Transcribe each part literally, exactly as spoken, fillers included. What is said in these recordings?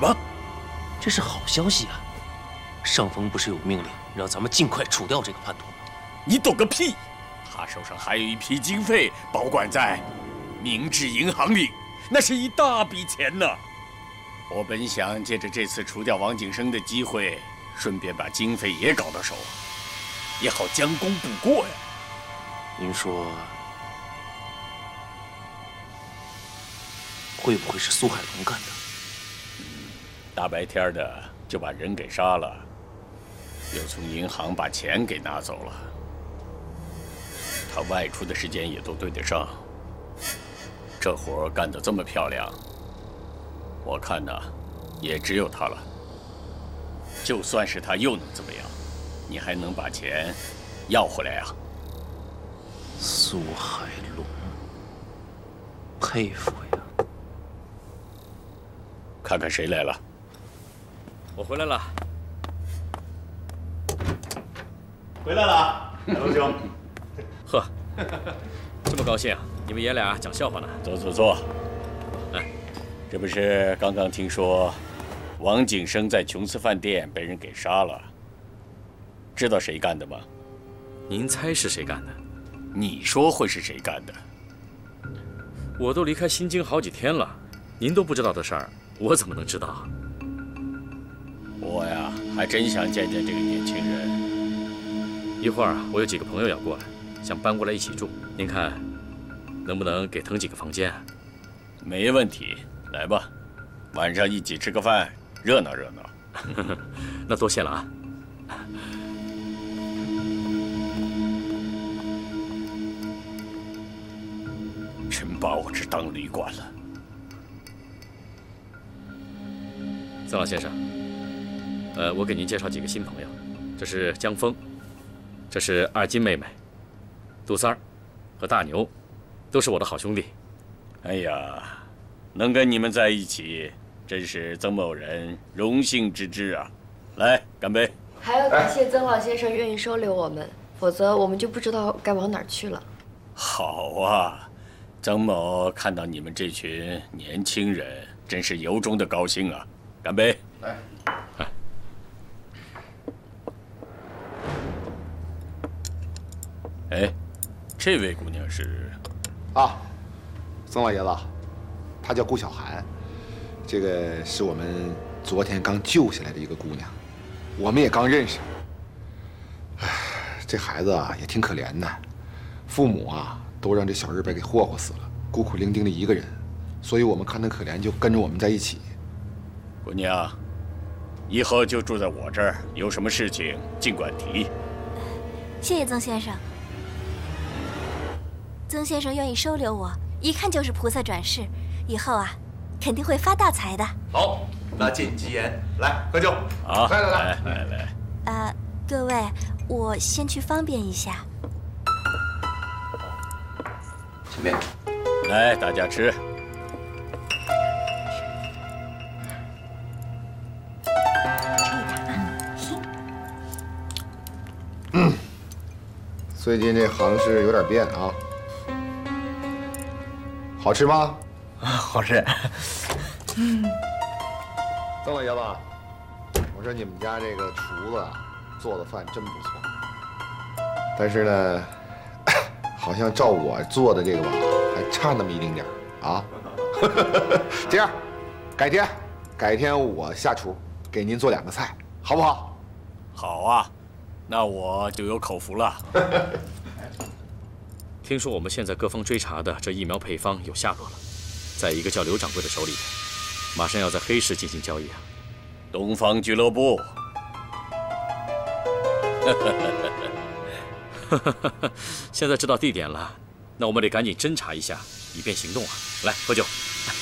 么？ 这是好消息啊！上峰不是有命令让咱们尽快除掉这个叛徒吗？ 你懂个屁！他手上还有一批经费保管在明治银行里，那是一大笔钱呢。我本想借着这次除掉王景生的机会，顺便把经费也搞到手，也好将功补过呀。 您说，会不会是苏海龙干的？ 大白天的就把人给杀了，又从银行把钱给拿走了。他外出的时间也都对得上，这活干得这么漂亮，我看呢，也只有他了。就算是他又能怎么样？你还能把钱要回来呀？ 苏海龙，佩服呀！ 看看谁来了。 我回来了。 回来了，海龙兄。 呵，这么高兴啊？你们爷俩讲笑话呢？ 坐坐坐。 哎， 这不是刚刚听说王景生在琼斯饭店被人给杀了，知道谁干的吗？ 您猜是谁干的？ 你说会是谁干的？ 我都离开新京好几天了，您都不知道的事儿，我怎么能知道？ 我呀，还真想见见这个年轻人。 一会儿啊，我有几个朋友要过来，想搬过来一起住，您看能不能给腾几个房间？ 没问题，来吧，晚上一起吃个饭，热闹热闹。 那多谢了啊。 真把我这当旅馆了。 曾老先生，呃，我给您介绍几个新朋友，这是江峰，这是二金妹妹，杜三儿和大牛，都是我的好兄弟。 哎呀，能跟你们在一起，真是曾某人荣幸之至啊！来，干杯！ 还要感谢曾老先生愿意收留我们，否则我们就不知道该往哪儿去了。 好啊，曾某看到你们这群年轻人，真是由衷的高兴啊！干杯！ 来， 哎， 哎，这位姑娘是？ 啊，曾老爷子，她叫顾小涵，这个是我们昨天刚救下来的一个姑娘，我们也刚认识。唉，这孩子啊也挺可怜的，父母啊都让这小日本给霍霍死了，孤苦伶仃的一个人，所以我们看她可怜，就跟着我们在一起。 姑娘，以后就住在我这儿，有什么事情尽管提。 谢谢曾先生。曾先生愿意收留我，一看就是菩萨转世，以后啊，肯定会发大财的。 好，那尽吉言，来喝酒。 好， 来来来来来。 啊，各位，我先去方便一下。 前面， 来，大家吃。 嗯，最近这行市有点变啊。好吃吗？ 啊，好吃。 嗯，曾老爷子，我说你们家这个厨子做的饭真不错，但是呢，好像照我做的这个吧，还差那么一丁点儿啊。这样，改天，改天我下厨给您做两个菜，好不好？ 好啊，那我就有口福了。 听说我们现在各方追查的这疫苗配方有下落了，在一个叫刘掌柜的手里的，马上要在黑市进行交易啊。 东方俱乐部。 现在知道地点了，那我们得赶紧侦查一下，以便行动啊！来，喝酒。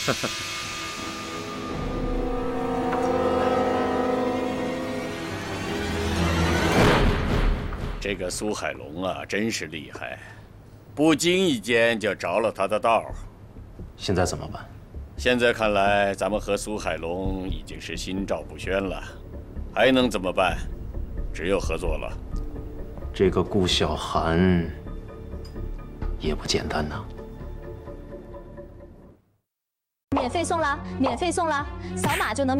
这个苏海龙啊，真是厉害，不经意间就着了他的道。 现在怎么办？ 现在看来，咱们和苏海龙已经是心照不宣了，还能怎么办？只有合作了。 这个顾小涵也不简单呐。 免费送啦！免费送啦！扫码就能。